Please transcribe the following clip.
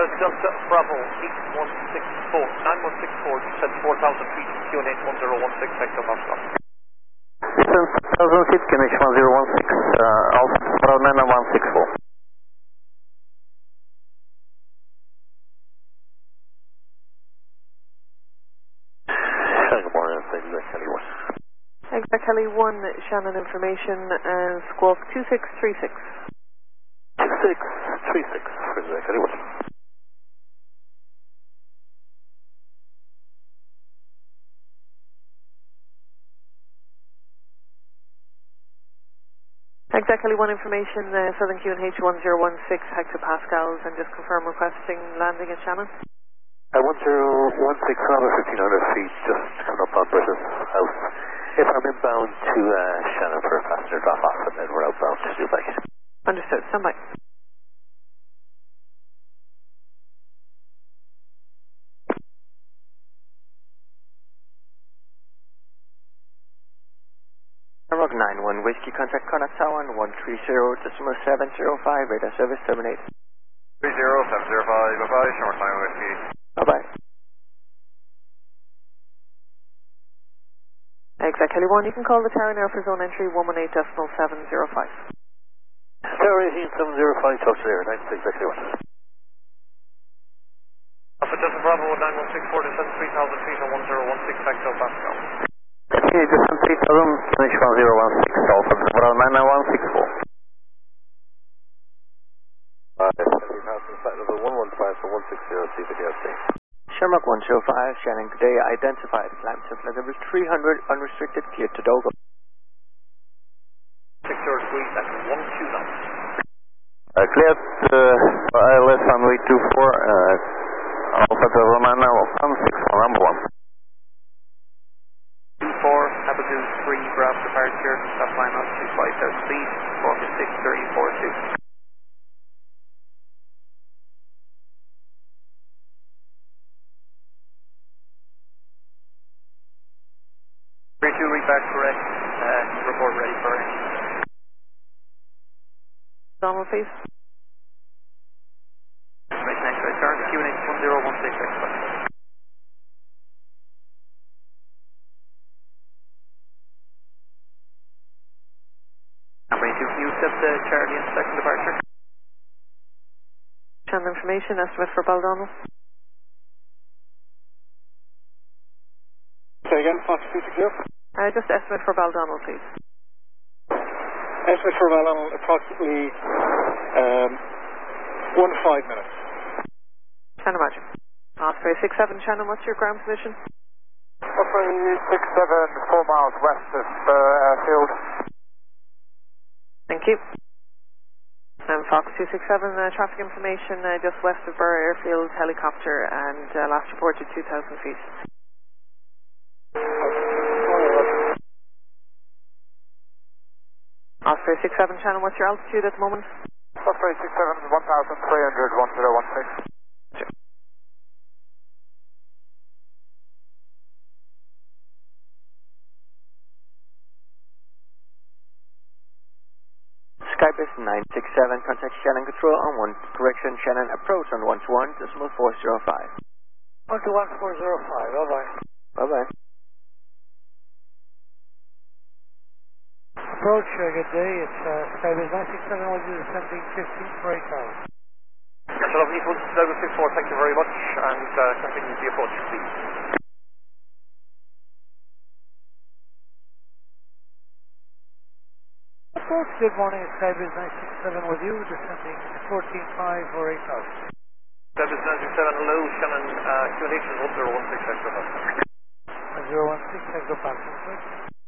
Delta Bravo 9164, descend 4,000 feet, QNH 1016 hectopascal. Descend 4,000 feet, QNH 1016, Alpha Bravo 9164. Good morning, Exec Heli 1. Exec Heli 1, Shannon information, squawk 2636. 2636 for Exec Heli 1. Exec Heli 1 information, Southern QNH 1016 hectopascals, and just confirm requesting landing at Shannon. 1016, another 1,500 feet, just coming up on British House. If I'm inbound to Shannon for a passenger drop-off, and then we're outbound to Dubai. Understood, stand by. Rock 91, Whiskey contact Connaught Tower 130.705, radar service terminate. 30705, bye-bye, Shamrock 9 Whiskey. Bye-bye. Exec Heli 1, you can call the tower now for zone entry 118.705. Tower 18705, talk to there, 96 Exec Heli 1. Alpha Delta Bravo 9164, descend 3,000 feet on 1016 hectopascal. Continue descend 3,000, QNH 1016, Alpha Bravo 9164. Flight level 115 for 160, see the DSC. Shamrock 105, Shannon, good day, identified, climb to flight level 300, unrestricted, cleared to Dogo. 603 at 12 knots. Cleared ILS runway 24, Alpha Bravo 9164, number 1. 24, Abigail 3, Bravo departure, stop line on 25 speed, August 63042. 32, read back correct, report ready for engine. Donald, please. Information X-ray start, QNH 1016 hectopascal. Number 82, can you accept the Charlie and second departure? Shannon information, estimate for Baldonal. Say again, Fox 260? Just estimate for Baldonal, please. Estimate for Valon approximately 15 minutes. Shannon, roger. Osprey 67, Shannon, what's your ground position? Osprey 67, 4 miles west of airfield. Thank you. Fox 267, traffic information just west of Burr Airfield, helicopter, and last reported 2,000 feet. Osprey 67, Shannon, what's your altitude at the moment? Osprey 67, 1,300, 1016. Skybus 967, contact Shannon Control on 1, correction, Shannon approach on 121.405. 121.405, bye-bye. Bye-bye. Approach, good day, it's Skybus 967, will do descending 15 for 8 hours. Yes, I love Equals, Dogo 64, thank you very much, and continue the approach, please. Approach, good morning, it's Skybus 967 with you, descending 14.5 or 8 hours. Skybus 967, hello, Shannon, QNH is 1016 hectopascal. 1016 hectopascal,